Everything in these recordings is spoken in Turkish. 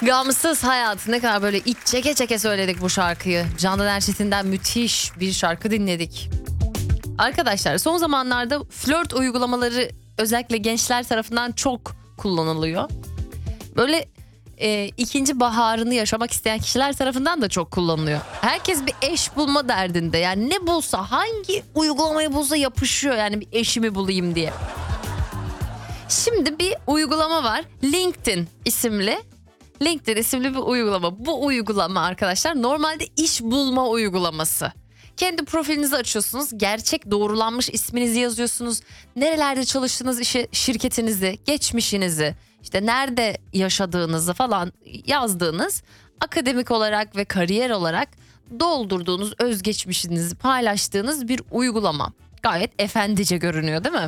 Gamsız hayat, ne kadar böyle iç çeke çeke söyledik bu şarkıyı. Candan Erçetin'den müthiş bir şarkı dinledik. Arkadaşlar, son zamanlarda flört uygulamaları özellikle gençler tarafından çok kullanılıyor. Böyle ikinci baharını yaşamak isteyen kişiler tarafından da çok kullanılıyor. Herkes bir eş bulma derdinde. Yani ne bulsa, hangi uygulamayı bulsa yapışıyor, yani bir eşimi bulayım diye. Şimdi bir uygulama var, LinkedIn isimli bir uygulama. Bu uygulama arkadaşlar normalde iş bulma uygulaması. Kendi profilinizi açıyorsunuz. Gerçek doğrulanmış isminizi yazıyorsunuz. Nerelerde çalıştığınız işi, şirketinizi, geçmişinizi, işte nerede yaşadığınızı falan yazdığınız, akademik olarak ve kariyer olarak doldurduğunuz özgeçmişinizi paylaştığınız bir uygulama. Gayet efendice görünüyor, değil mi?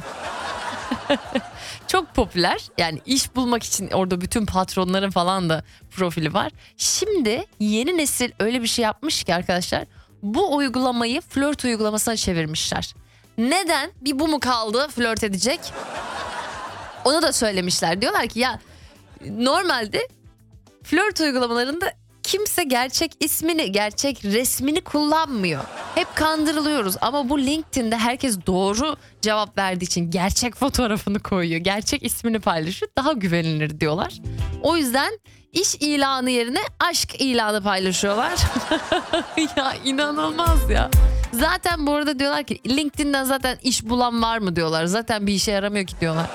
Çok popüler. Yani iş bulmak için orada bütün patronların falan da profili var. Şimdi yeni nesil öyle bir şey yapmış ki arkadaşlar, bu uygulamayı flört uygulamasına çevirmişler. Neden? Bir bu mu kaldı flört edecek? Onu da söylemişler. Diyorlar ki ya, normalde flört uygulamalarında kimse gerçek ismini, gerçek resmini kullanmıyor. Hep kandırılıyoruz ama bu LinkedIn'de herkes doğru cevap verdiği için gerçek fotoğrafını koyuyor. Gerçek ismini paylaşıyor. Daha güvenilir diyorlar. O yüzden iş ilanı yerine aşk ilanı paylaşıyorlar. Ya inanılmaz ya. Zaten bu arada diyorlar ki LinkedIn'den zaten iş bulan var mı diyorlar. Zaten bir işe yaramıyor ki diyorlar.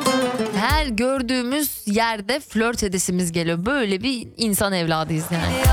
Her gördüğümüz yerde flört edesimiz geliyor. Böyle bir insan evladıyız yani.